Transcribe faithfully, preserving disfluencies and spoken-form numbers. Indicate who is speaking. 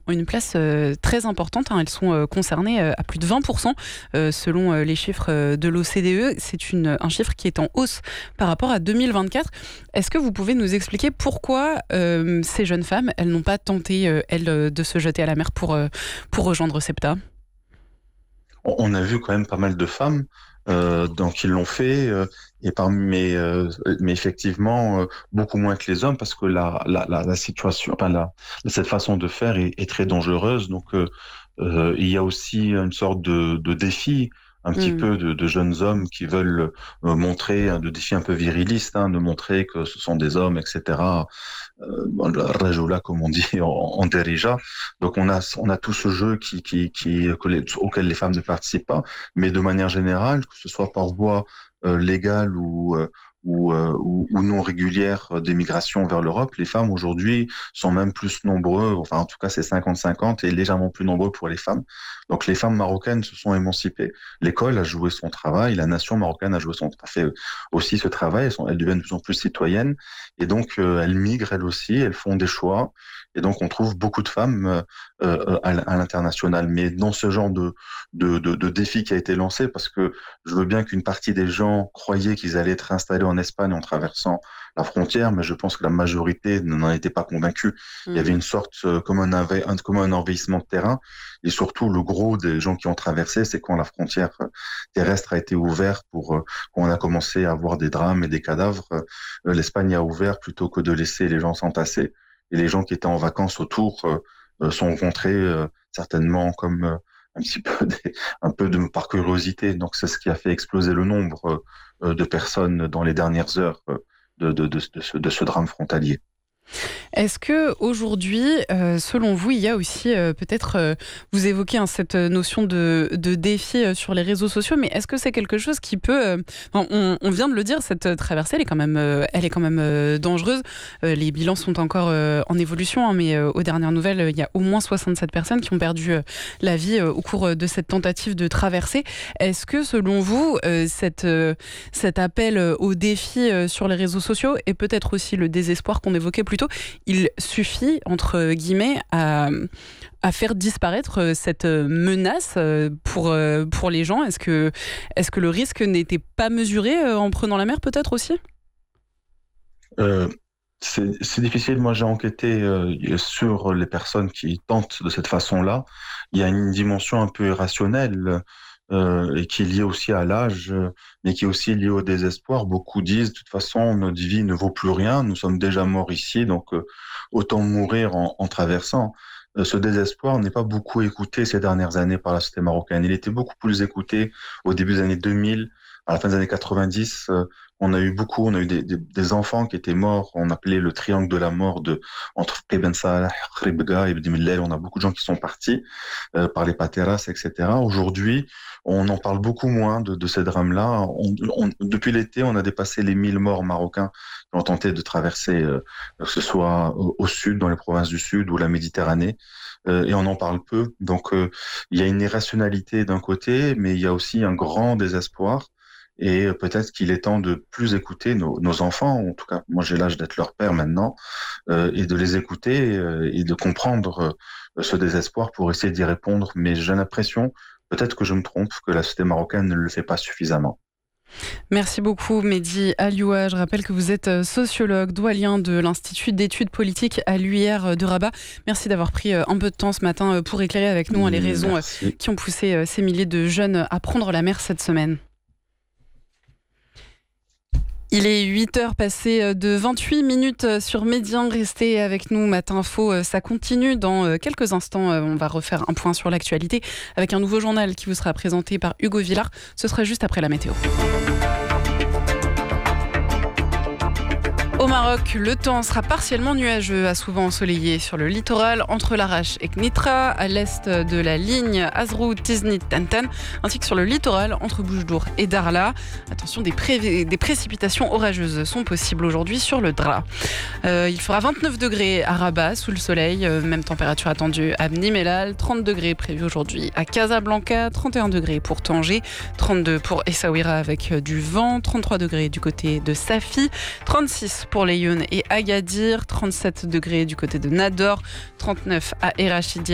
Speaker 1: ont une place euh, très importante. Hein. Elles sont euh, concernées euh, à plus de vingt pour cent euh, selon euh, les chiffres euh, de l'O C D E. C'est une, un chiffre qui est en hausse par rapport à deux mille vingt-quatre. Est-ce que vous pouvez nous expliquer pourquoi euh, ces jeunes femmes, elles n'ont pas tenté, euh, elles, de se jeter à la mer pour, euh, pour rejoindre SEPTA ?
Speaker 2: On a vu quand même pas mal de femmes euh, donc ils l'ont fait, euh, et par, mais, euh, mais effectivement euh, beaucoup moins que les hommes parce que la, la, la, la situation, enfin la, cette façon de faire est, est très dangereuse. Donc euh, euh, il y a aussi une sorte de, de défi un petit
Speaker 1: Mmh.
Speaker 2: peu de, de jeunes hommes qui veulent euh, montrer, de défi un peu viriliste, hein, de montrer que ce sont des hommes, et cetera. Euh, le rajoula, comme on dit en, en Derija. Donc on a on a tout ce jeu qui qui qui que les, auquel les femmes ne participent pas, mais de manière générale, que ce soit par voie euh, légale ou euh, ou, euh, ou ou non régulière d'émigration vers l'Europe, les femmes aujourd'hui sont même plus nombreux. Enfin, en tout cas, c'est cinquante cinquante et légèrement plus nombreux pour les femmes. Donc les femmes marocaines se sont émancipées. L'école a joué son travail, la nation marocaine a joué son a fait aussi ce travail. Elles, sont, elles deviennent de plus en plus citoyennes et donc euh, elles migrent elles aussi, elles font des choix. Et donc on trouve beaucoup de femmes euh, euh, à, à l'international. Mais dans ce genre de, de, de, de défi qui a été lancé, parce que je veux bien qu'une partie des gens croyaient qu'ils allaient être installés en Espagne en traversant la frontière, mais je pense que la majorité n'en était pas convaincue.
Speaker 1: Mmh.
Speaker 2: Il y avait une sorte euh, comme un, un comme un envahissement de terrain. Et surtout, le gros des gens qui ont traversé, c'est quand la frontière terrestre a été ouverte, pour euh, quand on a commencé à avoir des drames et des cadavres. Euh, l'Espagne a ouvert plutôt que de laisser les gens s'entasser. Et les gens qui étaient en vacances autour euh, sont rencontrés euh, certainement comme euh, un petit peu des, un peu de par curiosité. Donc c'est ce qui a fait exploser le nombre euh, de personnes dans les dernières heures euh, de, de, de, de, ce, de ce drame frontalier.
Speaker 1: Est-ce que aujourd'hui, euh, selon vous, il y a aussi euh, peut-être, euh, vous évoquez hein, cette notion de, de défi euh, sur les réseaux sociaux, mais est-ce que c'est quelque chose qui peut, euh, on, on vient de le dire, cette traversée, elle est quand même, euh, elle est quand même euh, dangereuse. Euh, les bilans sont encore euh, en évolution, hein, mais euh, aux dernières nouvelles, euh, il y a au moins soixante-sept personnes qui ont perdu euh, la vie euh, au cours de cette tentative de traversée. Est-ce que, selon vous, euh, cette, euh, cet appel au défi euh, sur les réseaux sociaux et peut-être aussi le désespoir qu'on évoquait plus tôt, il suffit, entre guillemets, à, à faire disparaître cette menace pour, pour les gens? Est-ce que, est-ce que le risque n'était pas mesuré en prenant la mer, peut-être aussi?
Speaker 2: euh, c'est, c'est difficile. Moi, j'ai enquêté euh, sur les personnes qui tentent de cette façon-là. Il y a une dimension un peu irrationnelle euh, et qui est liée aussi à l'âge, mais qui est aussi liée au désespoir. Beaucoup disent, de toute façon, notre vie ne vaut plus rien. Nous sommes déjà morts ici, donc euh, autant mourir en, en traversant. Euh, ce désespoir n'est pas beaucoup écouté ces dernières années par la société marocaine. Il était beaucoup plus écouté au début des années deux mille, à la fin des années quatre-vingt-dix. Euh, on a eu beaucoup, on a eu des, des, des enfants qui étaient morts. On appelait le triangle de la mort de entre Ben Salah, Khribga et Ibn Millel. On a beaucoup de gens qui sont partis euh, par les pateras, et cetera. Aujourd'hui, on en parle beaucoup moins de, de ces drames-là. On, on, depuis l'été, on a dépassé les mille morts marocains qui ont tenté de traverser, euh, que ce soit au, au sud, dans les provinces du sud ou la Méditerranée. Euh, et on en parle peu. Donc, euh, il y a une irrationalité d'un côté, mais il y a aussi un grand désespoir. Et peut-être qu'il est temps de plus écouter nos, nos enfants. En tout cas, moi, j'ai l'âge d'être leur père maintenant, euh, et de les écouter euh, et de comprendre euh, ce désespoir pour essayer d'y répondre. Mais j'ai l'impression, peut-être que je me trompe, que la société marocaine ne le fait pas suffisamment.
Speaker 1: Merci beaucoup Mehdi Alioua. Je rappelle que vous êtes sociologue, doyen de l'Institut d'études politiques à l'U I R de Rabat. Merci d'avoir pris un peu de temps ce matin pour éclairer avec nous les raisons Merci. qui ont poussé ces milliers de jeunes à prendre la mer cette semaine. Il est huit heures passées de vingt-huit minutes sur Médien. Restez avec nous, Matin Info, ça continue. Dans quelques instants, on va refaire un point sur l'actualité avec un nouveau journal qui vous sera présenté par Hugo Villard. Ce sera juste après la météo. Au Maroc, le temps sera partiellement nuageux, à souvent ensoleillé sur le littoral, entre Larache et Knitra, à l'est de la ligne Azrou, Tiznit, Tantan, ainsi que sur le littoral, entre Boujdour et Darla. Attention, des, pré- des précipitations orageuses sont possibles aujourd'hui sur le Dra. Euh, il fera vingt-neuf degrés à Rabat, sous le soleil, euh, même température attendue à Bnimelal, trente degrés prévus aujourd'hui à Casablanca, trente et un degrés pour Tanger, trente-deux pour Essaouira avec du vent, trente-trois degrés du côté de Safi, trente-six pour Laayoune et Agadir, trente-sept degrés du côté de Nador, trente-neuf à Erachidi